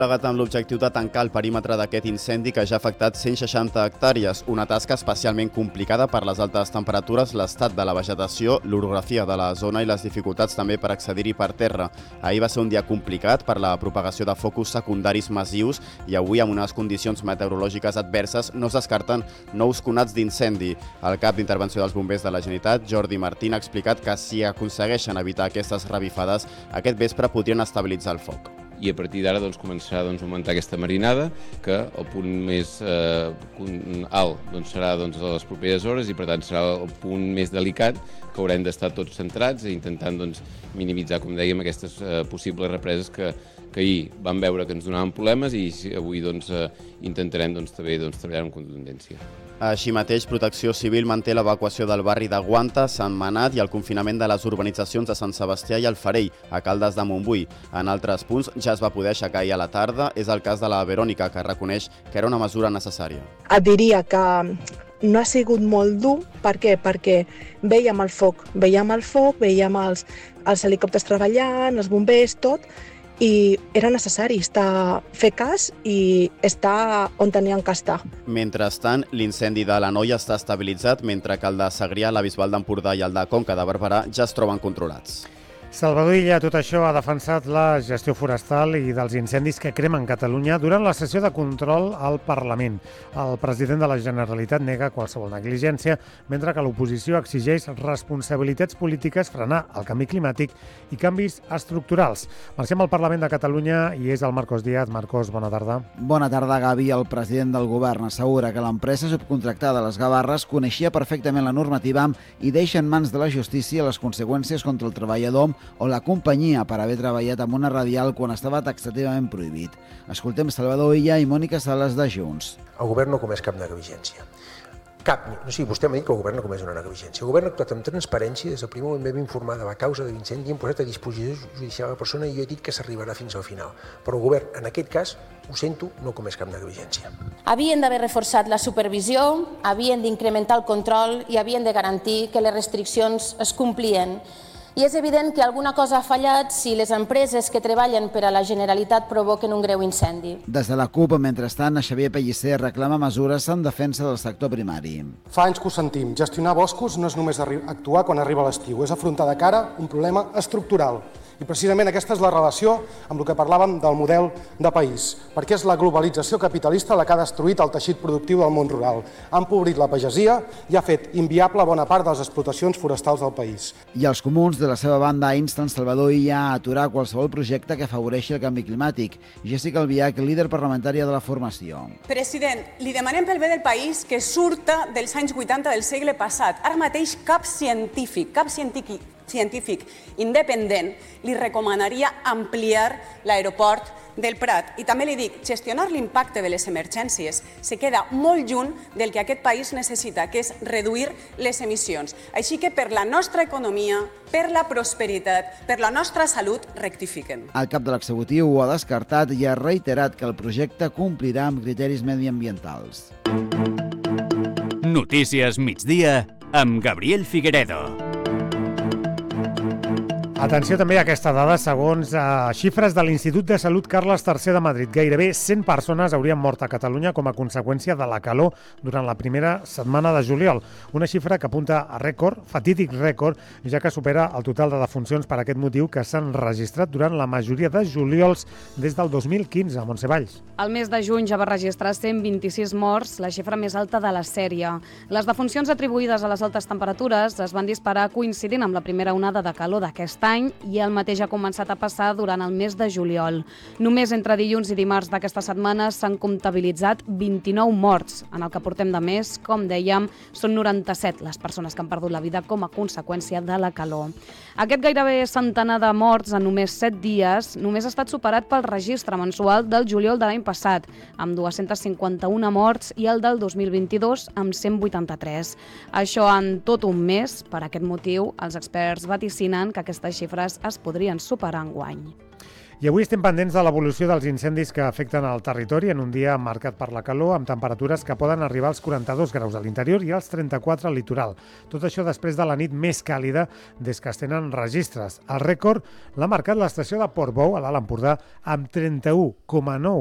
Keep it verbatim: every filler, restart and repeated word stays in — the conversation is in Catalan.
Plegat amb l'objectiu de tancar el perímetre d'aquest incendi que ja ha afectat cent seixanta hectàrees, una tasca especialment complicada per les altes temperatures, l'estat de la vegetació, l'orografia de la zona i les dificultats també per accedir-hi per terra. Ahir va ser un dia complicat per la propagació de focus secundaris massius i avui, amb unes condicions meteorològiques adverses, no es descarten nous conats d'incendi. El cap d'intervenció dels bombers de la Generalitat, Jordi Martín, ha explicat que si aconsegueixen evitar aquestes revifades, aquest vespre podrien estabilitzar el foc. I a partir d'ara doncs, començarà doncs, a augmentar aquesta marinada, que el punt més eh, alt doncs, serà doncs, a les properes hores i per tant serà el punt més delicat que haurem d'estar tots centrats i intentant doncs, minimitzar, com dèiem, aquestes eh, possibles represes que, que ahir vam veure que ens donaven problemes i avui doncs, eh, intentarem doncs, també doncs, treballar amb contundència. Així mateix, Protecció Civil manté l'evacuació del barri de Guanta, Sant Manat i el confinament de les urbanitzacions de Sant Sebastià i el Farell, a Caldes de Montbui. En altres punts ja es va poder aixecar ahir a la tarda. És el cas de la Verònica, que reconeix que era una mesura necessària. Et diria que no ha sigut molt dur. Per què? Perquè veiem el foc, veiem el foc, veiem els, els helicòpters treballant, els bombers, tot, i era necessari estar, fer cas i estar on tenien que estar. Mentrestant, l'incendi de l'Anoia està estabilitzat, mentre que el de Segrià, la Bisbal d'Empordà i el de Conca de Barberà ja es troben controlats. Salvador Illa, tot això, ha defensat la gestió forestal i dels incendis que cremen Catalunya durant la sessió de control al Parlament. El president de la Generalitat nega qualsevol negligència, mentre que l'oposició exigeix responsabilitats polítiques, frenar el canvi climàtic i canvis estructurals. Marxem al Parlament de Catalunya i és el Marcos Díaz. Marcos, bona tarda. Bona tarda, Gavi. El president del govern assegura que l'empresa subcontractada a les Gavarres coneixia perfectament la normativa i deixa en mans de la justícia les conseqüències contra el treballador o la companyia per haver treballat amb una radial quan estava taxativament prohibit. Escoltem Salvador Illa i Mònica Sales de Junts. El govern no ha comès cap negligència. Cap, no sigui, vostè m'ha dit que el govern no comès una negligència. El govern ha actuat amb transparència, des del primer moment vam informar de la causa de l'incendi i hem posat a disposició judicial a la persona i jo he dit que s'arribarà fins al final. Però el govern, en aquest cas, ho sento, no ha comès cap negligència. Havien d'haver reforçat la supervisió, havien d'incrementar el control i havien de garantir que les restriccions es complien. I és evident que alguna cosa ha fallat si les empreses que treballen per a la Generalitat provoquen un greu incendi. Des de la CUP, mentrestant, Xavier Pellicer reclama mesures en defensa del sector primari. Fa anys que ho sentim. Gestionar boscos no és només actuar quan arriba l'estiu, és afrontar de cara un problema estructural. I precisament aquesta és la relació amb el que parlàvem del model de país, perquè és la globalització capitalista la que ha destruït el teixit productiu del món rural, ha empobrit la pagesia i ha fet inviable bona part de les explotacions forestals del país. I els comuns, de la seva banda, insten Salvador Illa a aturar qualsevol projecte que afavoreixi el canvi climàtic. Jessica Albiach, líder parlamentària de la formació. President, li demanem pel bé del país que surta dels anys vuitanta del segle passat. Ara mateix cap científic, cap científic, científic independent li recomanaria ampliar l'aeroport del Prat. I també li dic, gestionar l'impacte de les emergències se queda molt lluny del que aquest país necessita, que és reduir les emissions. Així que per la nostra economia, per la prosperitat, per la nostra salut, rectifiquen. El cap de l'executiu ho ha descartat i ha reiterat que el projecte complirà amb criteris mediambientals. Notícies migdia amb Gabriel Figueredo. Atenció també a aquesta dada, segons eh, xifres de l'Institut de Salut Carles tercer de Madrid. Gairebé cent persones haurien mort a Catalunya com a conseqüència de la calor durant la primera setmana de juliol. Una xifra que apunta a rècord, fatídic rècord, ja que supera el total de defuncions per aquest motiu que s'han registrat durant la majoria de juliols des del dos mil quinze, a Montse Valls. El mes de juny ja va registrar cent vint-i-sis morts, la xifra més alta de la sèrie. Les defuncions atribuïdes a les altes temperatures es van disparar coincidint amb la primera onada de calor d'aquest any i el mateix ha començat a passar durant el mes de juliol. Només entre dilluns i dimarts d'aquesta setmana s'han comptabilitzat vint-i-nou morts. En el que portem de mes, com dèiem, són noranta-set les persones que han perdut la vida com a conseqüència de la calor. Aquest gairebé centenar de morts en només set dies només ha estat superat pel registre mensual del juliol de l'any passat, amb dues-centes cinquanta-una morts, i el del dos mil vint-i-dos amb cent vuitanta-tres. Això en tot un mes. Per aquest motiu, els experts vaticinen que aquestes xifres es podrien superar enguany. I avui estem pendents de l'evolució dels incendis que afecten el territori en un dia marcat per la calor, amb temperatures que poden arribar als quaranta-dos graus a l'interior i als trenta-quatre al litoral. Tot això després de la nit més càlida des que es tenen registres. El rècord l'ha marcat l'estació de Portbou, a l'Alt Empordà, amb trenta-u coma nou